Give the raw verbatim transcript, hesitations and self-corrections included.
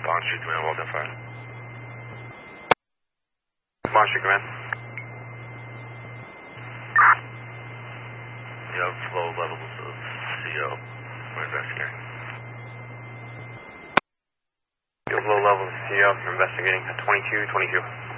Bond Street Command, well done, fire. Bond Street Command. You have low levels of C O. We're investigating. You have low levels of C O. We're investigating at twenty-two twenty-two.